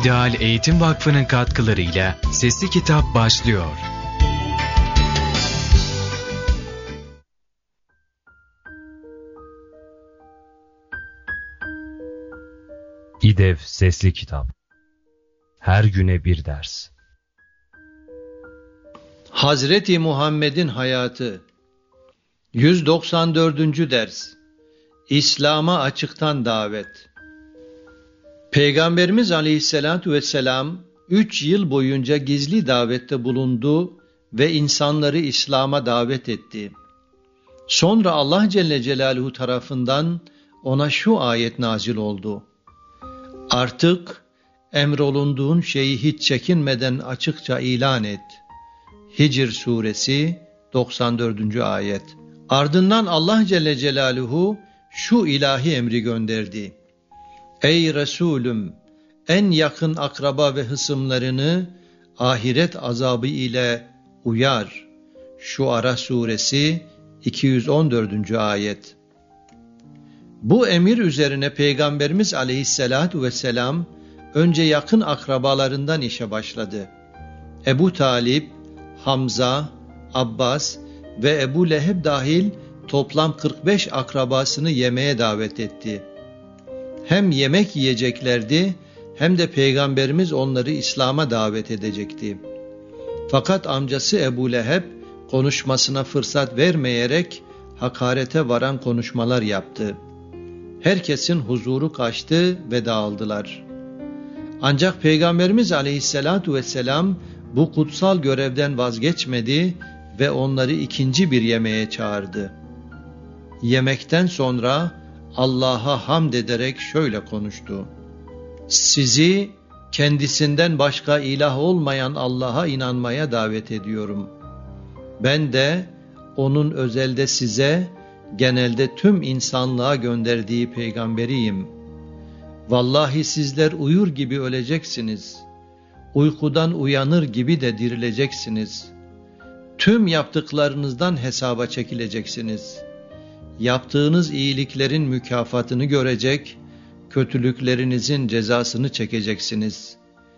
İdeal Eğitim Vakfı'nın katkılarıyla Sesli Kitap başlıyor. İDEV Sesli Kitap. Her güne bir ders. Hazreti Muhammed'in hayatı 194. ders. İslam'a açıktan davet. Peygamberimiz Aleyhisselatü Vesselam 3 yıl boyunca gizli davette bulundu ve insanları İslam'a davet etti. Sonra Allah Celle Celaluhu tarafından ona şu ayet nazil oldu. Artık emrolunduğun şeyi hiç çekinmeden açıkça ilan et. Hicr suresi 94. ayet. Ardından Allah Celle Celaluhu şu ilahi emri gönderdi. Ey Resulüm, en yakın akraba ve hısımlarını ahiret azabı ile uyar. Şuara suresi 214. ayet. Bu emir üzerine Peygamberimiz Aleyhisselatu Vesselam önce yakın akrabalarından işe başladı. Ebu Talib, Hamza, Abbas ve Ebu Leheb dahil toplam 45 akrabasını yemeğe davet etti. Hem yemek yiyeceklerdi hem de Peygamberimiz onları İslam'a davet edecekti. Fakat amcası Ebu Leheb konuşmasına fırsat vermeyerek hakarete varan konuşmalar yaptı. Herkesin huzuru kaçtı ve dağıldılar. Ancak Peygamberimiz Aleyhisselatu Vesselam bu kutsal görevden vazgeçmedi ve onları ikinci bir yemeğe çağırdı. Yemekten sonra Allah'a hamd ederek şöyle konuştu. Sizi kendisinden başka ilah olmayan Allah'a inanmaya davet ediyorum. Ben de onun özelde size, genelde tüm insanlığa gönderdiği peygamberiyim. Vallahi sizler uyur gibi öleceksiniz. Uykudan uyanır gibi de dirileceksiniz. Tüm yaptıklarınızdan hesaba çekileceksiniz. Yaptığınız iyiliklerin mükafatını görecek, kötülüklerinizin cezasını çekeceksiniz.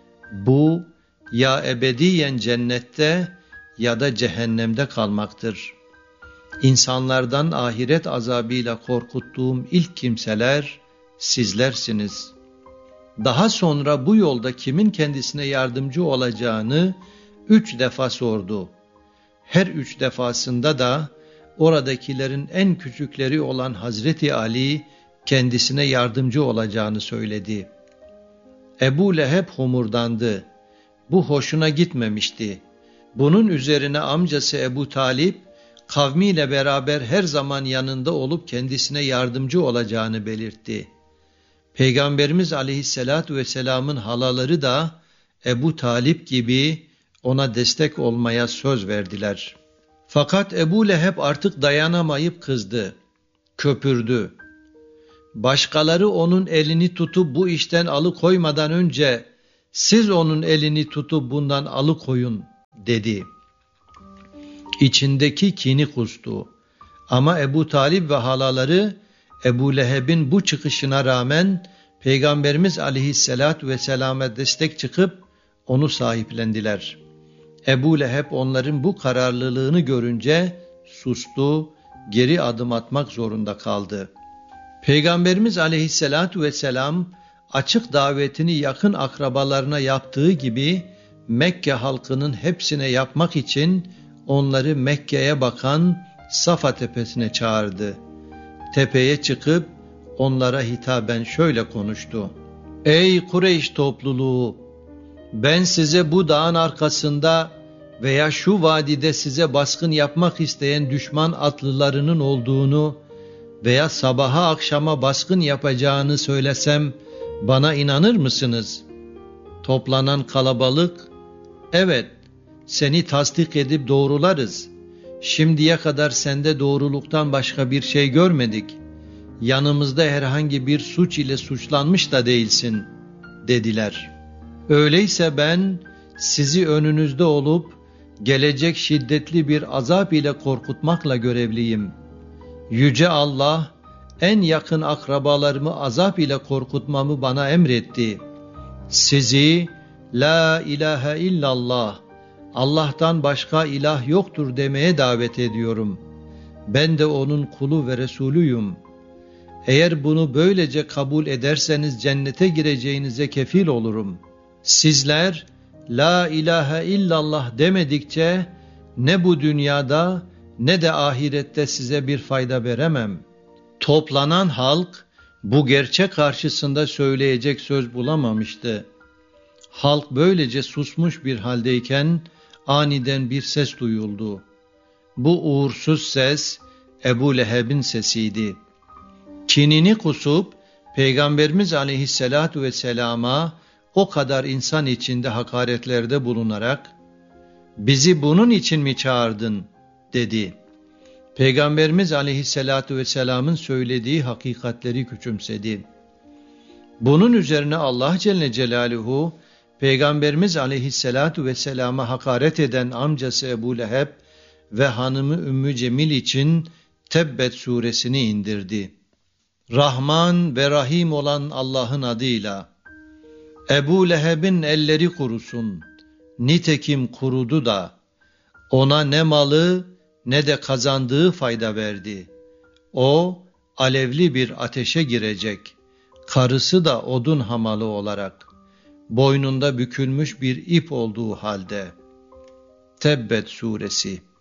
Bu ya ebediyen cennette ya da cehennemde kalmaktır. İnsanlardan ahiret azabıyla korkuttuğum ilk kimseler sizlersiniz. Daha sonra bu yolda kimin kendisine yardımcı olacağını 3 defa sordu. Her 3 defasında da oradakilerin en küçükleri olan Hazreti Ali kendisine yardımcı olacağını söyledi. Ebu Leheb homurdandı. Bu hoşuna gitmemişti. Bunun üzerine amcası Ebu Talib kavmiyle beraber her zaman yanında olup kendisine yardımcı olacağını belirtti. Peygamberimiz Aleyhisselatü Vesselam'ın halaları da Ebu Talib gibi ona destek olmaya söz verdiler. Fakat Ebu Leheb artık dayanamayıp kızdı, köpürdü. Başkaları onun elini tutup bu işten alıkoymadan önce siz onun elini tutup bundan alıkoyun dedi. İçindeki kini kustu. Ama Ebu Talib ve halaları Ebu Leheb'in bu çıkışına rağmen Peygamberimiz Aleyhisselatü Vesselam'a destek çıkıp onu sahiplendiler. Ebu Leheb onların bu kararlılığını görünce sustu, geri adım atmak zorunda kaldı. Peygamberimiz Aleyhisselatü Vesselam açık davetini yakın akrabalarına yaptığı gibi Mekke halkının hepsine yapmak için onları Mekke'ye bakan Safa tepesine çağırdı. Tepeye çıkıp onlara hitaben şöyle konuştu. Ey Kureyş topluluğu! Ben size bu dağın arkasında veya şu vadide size baskın yapmak isteyen düşman atlılarının olduğunu veya sabaha akşama baskın yapacağını söylesem bana inanır mısınız? Toplanan kalabalık, evet seni tasdik edip doğrularız. Şimdiye kadar sende doğruluktan başka bir şey görmedik. Yanımızda herhangi bir suç ile suçlanmış da değilsin dediler. Öyleyse ben sizi önünüzde olup gelecek şiddetli bir azap ile korkutmakla görevliyim. Yüce Allah en yakın akrabalarımı azap ile korkutmamı bana emretti. Sizi la ilahe illallah, Allah'tan başka ilah yoktur demeye davet ediyorum. Ben de onun kulu ve Resulüyüm. Eğer bunu böylece kabul ederseniz cennete gireceğinize kefil olurum. Sizler la ilahe illallah demedikçe ne bu dünyada ne de ahirette size bir fayda veremem. Toplanan halk bu gerçek karşısında söyleyecek söz bulamamıştı. Halk böylece susmuş bir haldeyken aniden bir ses duyuldu. Bu uğursuz ses Ebu Leheb'in sesiydi. Kinini kusup Peygamberimiz aleyhissalatu vesselama o kadar insan içinde hakaretlerde bulunarak "Bizi bunun için mi çağırdın?" dedi. Peygamberimiz aleyhissalatu vesselamın söylediği hakikatleri küçümsedi. Bunun üzerine Allah Celle Celaluhu Peygamberimiz aleyhissalatu vesselama hakaret eden amcası Ebu Leheb ve hanımı Ümmü Cemil için Tebbet suresini indirdi. Rahman ve Rahim olan Allah'ın adıyla. Ebu Leheb'in elleri kurusun, nitekim kurudu da, ona ne malı ne de kazandığı fayda verdi. O alevli bir ateşe girecek, karısı da odun hamalı olarak, boynunda bükülmüş bir ip olduğu halde. Tebbet suresi.